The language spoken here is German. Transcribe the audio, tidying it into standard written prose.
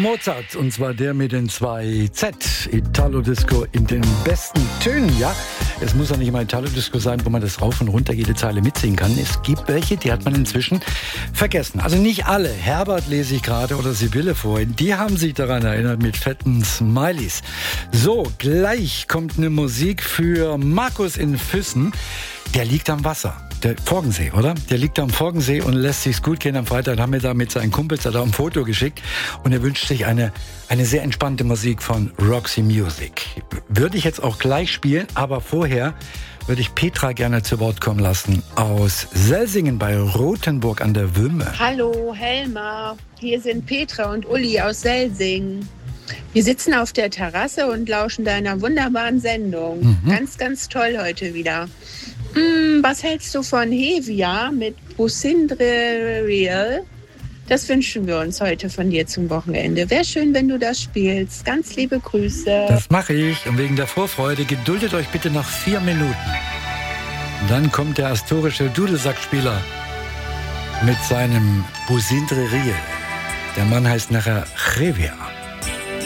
Mozart, und zwar der mit den 2 Z. Italo-Disco in den besten Tönen, ja. Es muss ja nicht immer Italo-Disco sein, wo man das rauf und runter jede Zeile mitsingen kann. Es gibt welche, die hat man inzwischen vergessen. Also nicht alle. Herbert lese ich gerade oder Sibylle vorhin. Die haben sich daran erinnert mit fetten Smileys. So, gleich kommt eine Musik für Markus in Füssen. Der liegt am Wasser. Der Forgensee, oder? Der liegt am Forgensee und lässt sich's gut gehen. Am Freitag haben wir da mit seinen Kumpels da ein Foto geschickt und er wünscht sich eine sehr entspannte Musik von Roxy Music. Würde ich jetzt auch gleich spielen, aber vorher würde ich Petra gerne zu Wort kommen lassen aus Selsingen bei Rothenburg an der Wümme. Hallo Helma, hier sind Petra und Uli aus Selsingen. Wir sitzen auf der Terrasse und lauschen deiner wunderbaren Sendung. Ganz, ganz toll heute wieder. Was hältst du von Hevia mit Busindre Real? Das wünschen wir uns heute von dir zum Wochenende. Wäre schön, wenn du das spielst. Ganz liebe Grüße. Das mache ich. Und wegen der Vorfreude geduldet euch bitte noch 4 Minuten. Dann kommt der astorische Dudelsackspieler mit seinem Busindre Real. Der Mann heißt nachher Hevia.